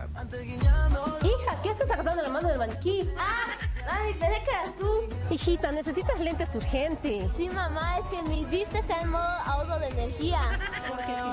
Hija, ¿qué haces agarrando la mano del maniquí? Mami, pensé que eras tú. Hijita, necesitas lentes urgentes. Sí, mamá, es que mi vista está en modo ahorro de energía.